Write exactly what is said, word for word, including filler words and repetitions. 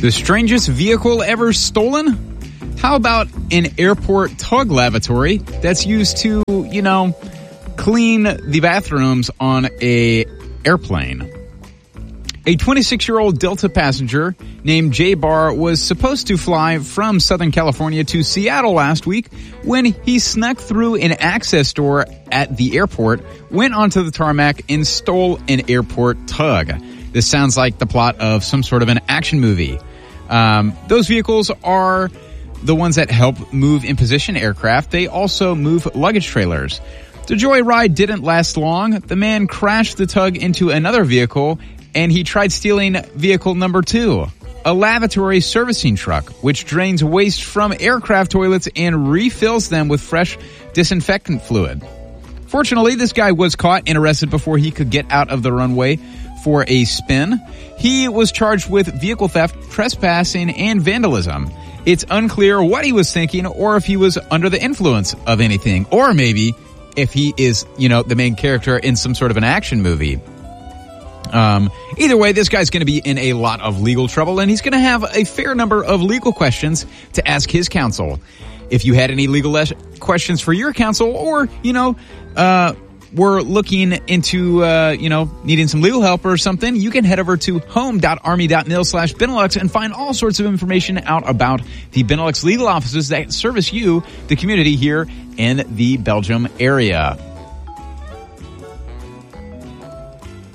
The strangest vehicle ever stolen? How about an airport tug lavatory that's used to, you know, clean the bathrooms on a airplane? A twenty-six-year-old Delta passenger named Jay Barr was supposed to fly from Southern California to Seattle last week when he snuck through an access door at the airport, went onto the tarmac, and stole an airport tug. This sounds like the plot of some sort of an action movie. Um, those vehicles are the ones that help move in position aircraft. They also move luggage trailers. The joyride didn't last long. The man crashed the tug into another vehicle, and he tried stealing vehicle number two, a lavatory servicing truck, which drains waste from aircraft toilets and refills them with fresh disinfectant fluid. Fortunately, this guy was caught and arrested before he could get out of the runway for a spin. He was charged with vehicle theft, trespassing, and vandalism. It's unclear what he was thinking or if he was under the influence of anything, or maybe if he is, you know, the main character in some sort of an action movie. Um, either way, this guy's going to be in a lot of legal trouble, and he's going to have a fair number of legal questions to ask his counsel. If you had any legal les- questions for your counsel, or, you know, uh, were looking into, uh, you know, needing some legal help or something, you can head over to home.army.mil slash Benelux and find all sorts of information out about the Benelux legal offices that service you, the community here in the Belgium area.